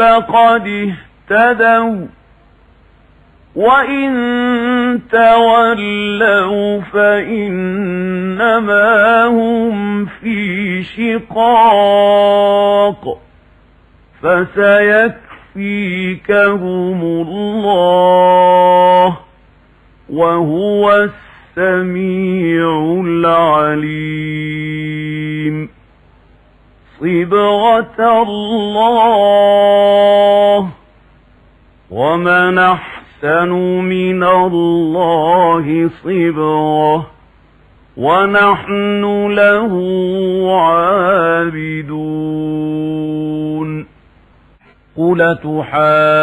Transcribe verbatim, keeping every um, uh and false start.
فقد اهتدوا وإن تولوا فإنما هم في شقاق فسيكفيكهم الله وهو السميع العليم. صبغة الله ومن أحسن من الله صبغة ونحن له عابدون. قل تحاجون